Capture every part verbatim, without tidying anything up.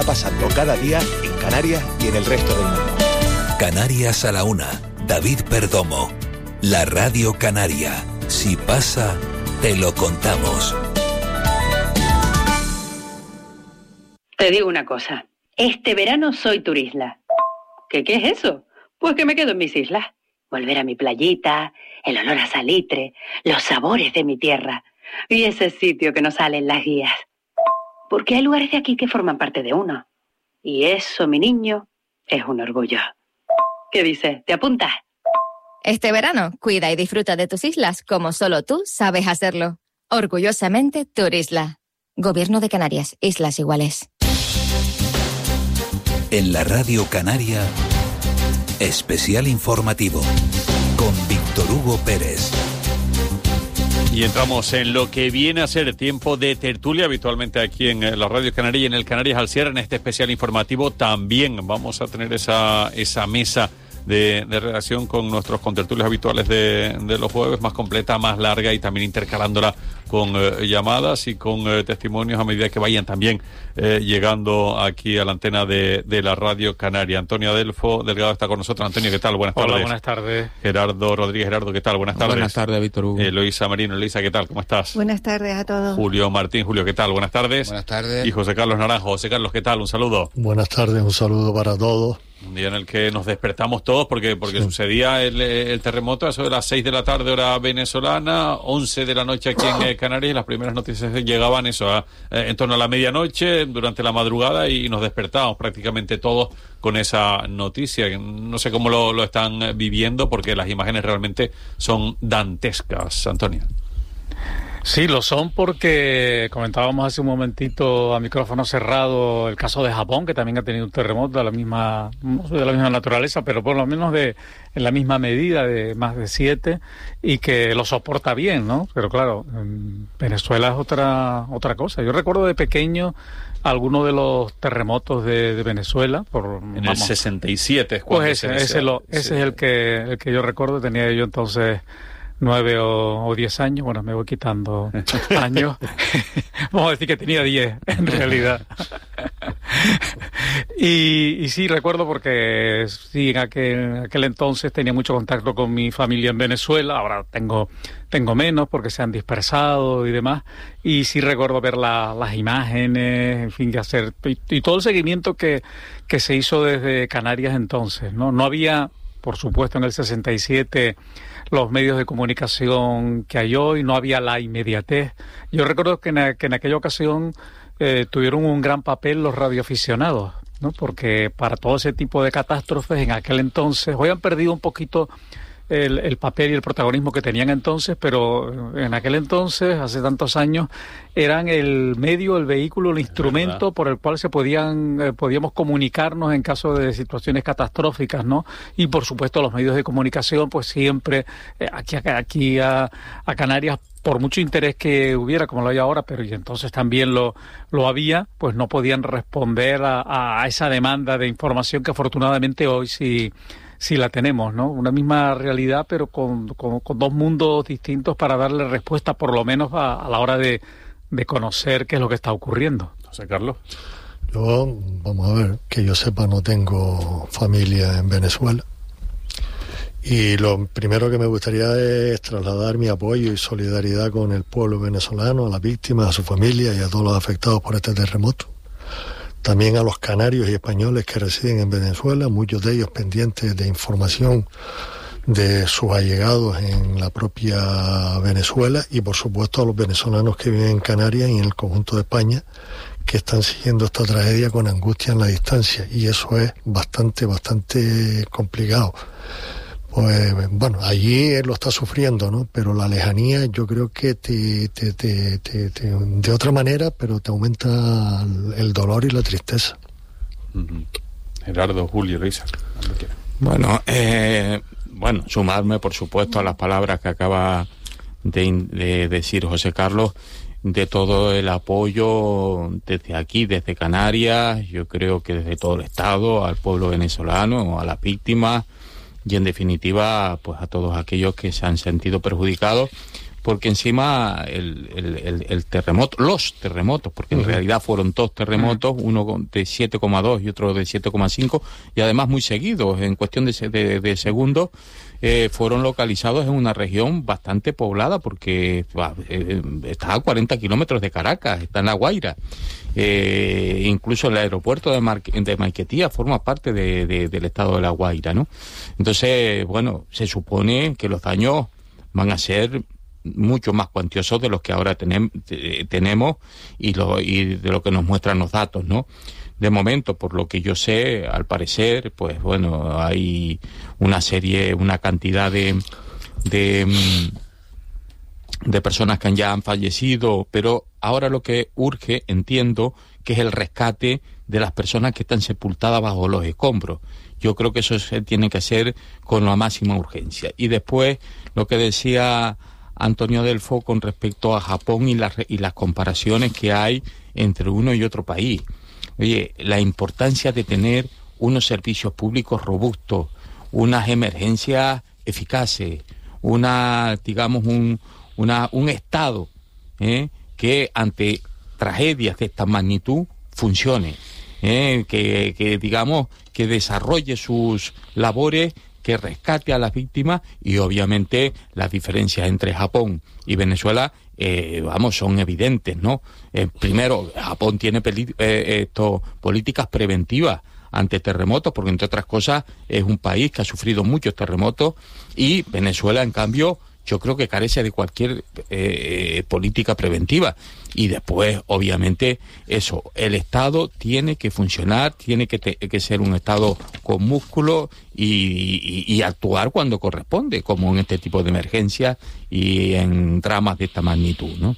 pasando cada día en Canarias y en el resto del mundo. Canarias a la una. David Perdomo. La Radio Canaria. Si pasa, te lo contamos. Te digo una cosa. Este verano soy turisla. ¿Qué, qué es eso? Pues que me quedo en mis islas. Volver a mi playita, el olor a salitre, los sabores de mi tierra y ese sitio que nos sale en las guías. Porque hay lugares de aquí que forman parte de uno. Y eso, mi niño, es un orgullo. ¿Qué dices? ¿Te apuntas? Este verano, cuida y disfruta de tus islas como solo tú sabes hacerlo. Orgullosamente, Turisla. Gobierno de Canarias, Islas Iguales. En la Radio Canaria, especial informativo con Víctor Hugo Pérez. Y entramos en lo que viene a ser tiempo de tertulia, habitualmente aquí en la Radio Canaria y en el Canarias al Cierre. En este especial informativo también vamos a tener esa, esa mesa de, de redacción con nuestros contertulios habituales de, de los jueves, más completa, más larga y también intercalándola con eh, llamadas y con eh, testimonios a medida que vayan también eh, llegando aquí a la antena de, de la Radio Canaria. Antonio Adelfo Delgado está con nosotros. Antonio, ¿qué tal? Buenas tardes. Hola, buenas tardes. Gerardo Rodríguez. Gerardo, ¿qué tal? Buenas tardes. Buenas tardes, Víctor Hugo. Eloísa Marino. Eloísa, ¿qué tal? ¿Cómo estás? Buenas tardes a todos. Julio Martín. Julio, ¿qué tal? Buenas tardes. Buenas tardes. Y José Carlos Naranjo. José Carlos, ¿qué tal? Un saludo. Buenas tardes, un saludo para todos. Un día en el que nos despertamos todos porque porque sí. sucedía el, el terremoto a eso de las seis de la tarde hora venezolana, once de la noche aquí en Canarias, y las primeras noticias llegaban eso a, en torno a la medianoche, durante la madrugada, y nos despertábamos prácticamente todos con esa noticia. No sé cómo lo, lo están viviendo porque las imágenes realmente son dantescas, Antonio. Sí, lo son porque comentábamos hace un momentito a micrófono cerrado el caso de Japón, que también ha tenido un terremoto de la misma, no de la misma naturaleza, pero por lo menos de en la misma medida, de más de siete, y que lo soporta bien, ¿no? Pero claro, en Venezuela es otra otra cosa. Yo recuerdo de pequeño algunos de los terremotos de, de Venezuela. Por, en vamos, el sesenta y siete es cuando pues ese, se ese, lo, ese sí. es el que el que yo recuerdo. Tenía yo entonces nueve o, o diez años. Bueno, me voy quitando años. Vamos a decir que tenía diez, en realidad. y, y sí, recuerdo porque sí, en aquel, en aquel entonces tenía mucho contacto con mi familia en Venezuela. Ahora tengo tengo menos porque se han dispersado y demás. Y sí recuerdo ver la, las imágenes, en fin, que hacer y, y todo el seguimiento que, que se hizo desde Canarias entonces, ¿no? No había, por supuesto, en el sesenta y siete los medios de comunicación que hay hoy, no había la inmediatez. Yo recuerdo que en, que en aquella ocasión eh, tuvieron un gran papel los radioaficionados, ¿no? Porque para todo ese tipo de catástrofes en aquel entonces, hoy han perdido un poquito el, el papel y el protagonismo que tenían entonces, pero en aquel entonces, hace tantos años, eran el medio, el vehículo, el instrumento por el cual se podían eh, podíamos comunicarnos en caso de situaciones catastróficas, ¿no? Y por supuesto los medios de comunicación, pues siempre eh, aquí, aquí a, a Canarias, por mucho interés que hubiera, como lo hay ahora, pero y entonces también lo, lo había, pues no podían responder a, a esa demanda de información que afortunadamente hoy sí sí la tenemos, ¿no? Una misma realidad, pero con, con, con dos mundos distintos para darle respuesta, por lo menos a, a la hora de, de conocer qué es lo que está ocurriendo. José Carlos. Yo, vamos a ver, que yo sepa, no tengo familia en Venezuela. Y lo primero que me gustaría es trasladar mi apoyo y solidaridad con el pueblo venezolano, a las víctimas, a su familia y a todos los afectados por este terremoto. También a los canarios y españoles que residen en Venezuela, muchos de ellos pendientes de información de sus allegados en la propia Venezuela, y por supuesto a los venezolanos que viven en Canarias y en el conjunto de España, que están siguiendo esta tragedia con angustia en la distancia, y eso es bastante, bastante complicado. Pues bueno, allí él lo está sufriendo, ¿no? Pero la lejanía yo creo que te, te, te, te, te de otra manera, pero te aumenta el, el dolor y la tristeza. Uh-huh. Gerardo, Julio, Luisa. Bueno, eh, bueno, sumarme por supuesto a las palabras que acaba de, de decir José Carlos, de todo el apoyo desde aquí, desde Canarias, yo creo que desde todo el Estado, al pueblo venezolano, a las víctimas, y en definitiva pues a todos aquellos que se han sentido perjudicados porque encima el, el, el, el terremoto, los terremotos, porque en uh-huh. realidad fueron dos terremotos, uh-huh. uno de siete coma dos y otro de siete coma cinco, y además muy seguidos, en cuestión de, de, de segundos, eh, fueron localizados en una región bastante poblada, porque eh, está a cuarenta kilómetros de Caracas, está en La Guaira. Eh, incluso el aeropuerto de, Mar- de Maiquetía forma parte de, de, del estado de La Guaira, ¿no? Entonces, bueno, se supone que los daños van a ser mucho más cuantiosos de los que ahora tenem- te- tenemos y, lo, y de lo que nos muestran los datos, ¿no? De momento, por lo que yo sé, al parecer, pues bueno, hay una serie, una cantidad de de, de personas que ya han fallecido, pero ahora lo que urge, entiendo, que es el rescate de las personas que están sepultadas bajo los escombros. Yo creo que eso se tiene que hacer con la máxima urgencia. Y después, lo que decía Antonio Delfo con respecto a Japón y las, y las comparaciones que hay entre uno y otro país. Oye, la importancia de tener unos servicios públicos robustos, unas emergencias eficaces, una, digamos, un, una, un Estado ¿eh? que ante tragedias de esta magnitud funcione, ¿eh? que, que, digamos, que desarrolle sus labores, que rescate a las víctimas, y obviamente las diferencias entre Japón y Venezuela, eh, vamos, son evidentes, ¿no? Eh, primero, Japón tiene peli- eh, esto, políticas preventivas ante terremotos, porque entre otras cosas es un país que ha sufrido muchos terremotos, y Venezuela, en cambio, yo creo que carece de cualquier eh, política preventiva. Y después, obviamente, eso, el Estado tiene que funcionar, tiene que, te, que ser un Estado con músculo y, y, y actuar cuando corresponde, como en este tipo de emergencias y en dramas de esta magnitud, ¿no?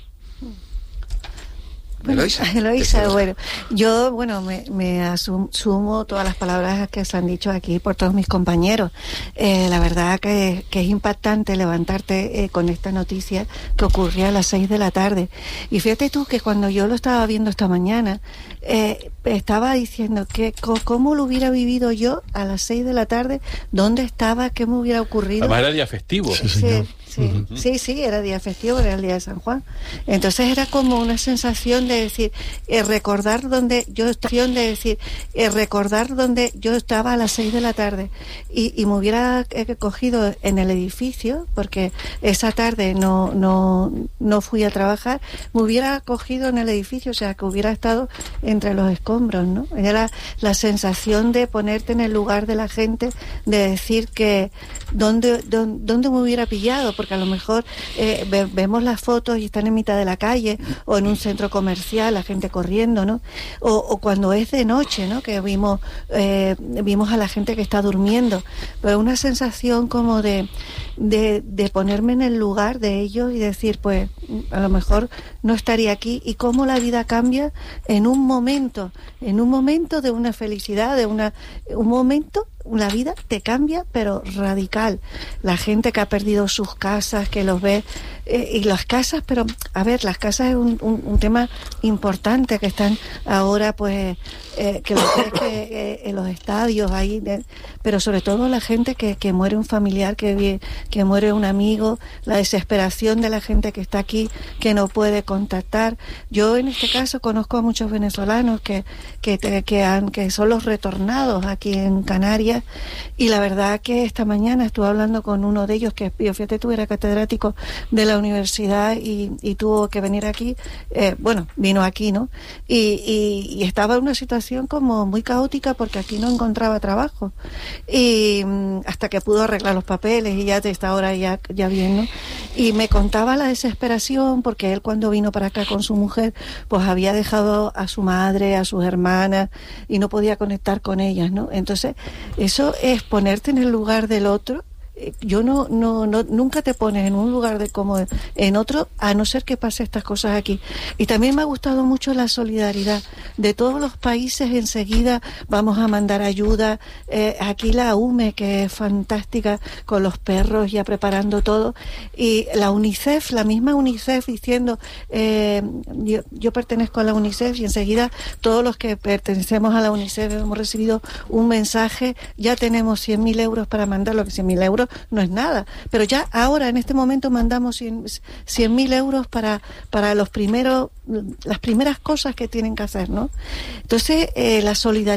Bueno, Eloisa, Eloisa bueno, yo bueno me, me asum, sumo todas las palabras que se han dicho aquí por todos mis compañeros. Eh, la verdad que, que es impactante levantarte eh, con esta noticia que ocurría a las seis de la tarde. Y fíjate tú que cuando yo lo estaba viendo esta mañana, eh, estaba diciendo que cómo lo hubiera vivido yo a las seis de la tarde, dónde estaba, qué me hubiera ocurrido. Además era día festivo. Sí, sí. Sí, uh-huh. sí, sí, era día festivo, era el día de San Juan. Entonces era como una sensación de decir, eh, recordar donde yo estaba, de decir, eh, recordar donde yo estaba a las seis de la tarde y, y me hubiera eh, cogido en el edificio, porque esa tarde no, no, no fui a trabajar, me hubiera cogido en el edificio, o sea, que hubiera estado entre los escombros, ¿no? Era la sensación de ponerte en el lugar de la gente, de decir que dónde, dónde, dónde me hubiera pillado, porque a lo mejor eh, ve, vemos las fotos y están en mitad de la calle o en un centro comercial, la gente corriendo, ¿no? O, o cuando es de noche, ¿no? Que vimos eh, vimos a la gente que está durmiendo, pero una sensación como de, de, de ponerme en el lugar de ellos y decir, pues, a lo mejor no estaría aquí, y cómo la vida cambia en un momento, en un momento de una felicidad, de una un momento, la vida te cambia, pero radical. La gente que ha perdido sus casas, que los ve, eh, y las casas, pero a ver, las casas es un, un, un tema importante, que están ahora, pues, eh, que los ves que eh, en los estadios ahí, de, pero sobre todo la gente que, que muere un familiar, que, que muere un amigo, la desesperación de la gente que está aquí, que no puede contactar. Yo en este caso conozco a muchos venezolanos que, que, que, han, que son los retornados aquí en Canarias. Y la verdad que esta mañana estuve hablando con uno de ellos, que fíjate tú, era catedrático de la universidad y, y tuvo que venir aquí, eh, bueno, vino aquí, ¿no? Y, y, y estaba en una situación como muy caótica, porque aquí no encontraba trabajo. Y hasta que pudo arreglar los papeles y ya está ahora ya, ya bien, ¿no? Y me contaba la desesperación, porque él, cuando vino para acá con su mujer, pues había dejado a su madre, a sus hermanas, y no podía conectar con ellas, ¿no? Entonces, eso es ponerte en el lugar del otro. Yo no, no, no, nunca te pones en un lugar de como en otro, a no ser que pase estas cosas aquí. Y también me ha gustado mucho la solidaridad de todos los países. Enseguida vamos a mandar ayuda. Eh, aquí la U M E, que es fantástica, con los perros ya preparando todo. Y la UNICEF, la misma UNICEF diciendo, eh, yo, yo pertenezco a la UNICEF, y enseguida todos los que pertenecemos a la UNICEF hemos recibido un mensaje, ya tenemos cien mil euros para mandar, lo que cien mil euros euros no es nada, pero ya ahora en este momento mandamos cien mil euros para, para los primeros, las primeras cosas que tienen que hacer, ¿no? Entonces, eh, la solidaridad